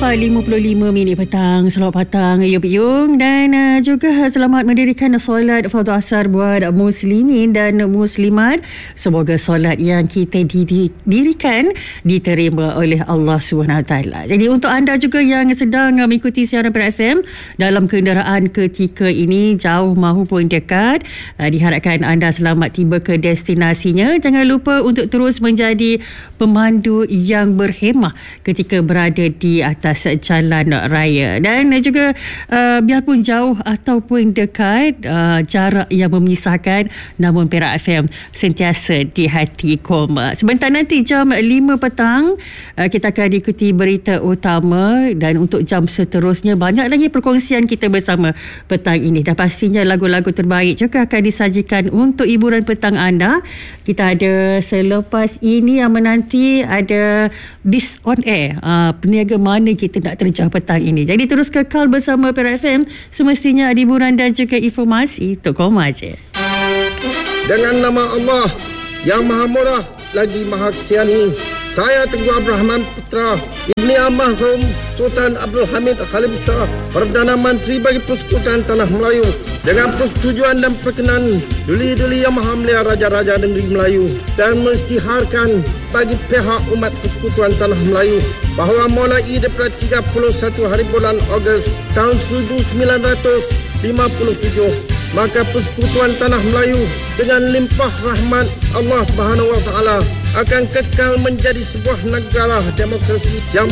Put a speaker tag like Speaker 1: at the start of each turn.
Speaker 1: 4:55 petang. Selamat petang Ayub Yung, dan juga selamat mendirikan solat fardu asar buat muslimin dan muslimat. Semoga solat yang kita dirikan diterima oleh Allah SWT. Jadi untuk anda juga yang sedang mengikuti siaran Perak FM dalam kenderaan ketika ini, jauh maupun dekat, diharapkan anda selamat tiba ke destinasinya. Jangan lupa untuk terus menjadi pemandu yang berhemah ketika berada di atas jalan raya, dan juga biarpun jauh ataupun dekat, jarak yang memisahkan, namun Perak FM sentiasa di hati koma. Sebentar nanti jam 5 petang kita akan diikuti berita utama, dan untuk jam seterusnya banyak lagi perkongsian kita bersama petang ini, dan pastinya lagu-lagu terbaik juga akan disajikan untuk hiburan petang anda. Kita ada selepas ini yang menanti ada This On Air, peniaga mana kita nak terjah petang ini. Jadi terus kekal bersama Perak FM, semestinya ada hiburan dan juga informasi untuk koma je.
Speaker 2: Dengan nama Allah yang Maha Murah lagi Maha Kasiani, saya Tengku Abdul Rahman Putra Ibni Almarhum Sultan Abdul Hamid Khalid Shah, Perdana Menteri bagi Persekutuan Tanah Melayu, dengan persetujuan dan perkenan Duli-Duli Yang Maha Mulia Raja-Raja Negeri Melayu, dan mengisytiharkan bagi pihak umat Persekutuan Tanah Melayu bahawa mulai daripada 31 hari bulan Ogos tahun 1957, maka Persekutuan Tanah Melayu dengan limpah rahmat Allah Subhanahu Wa Taala akan kekal menjadi sebuah negara demokrasi yang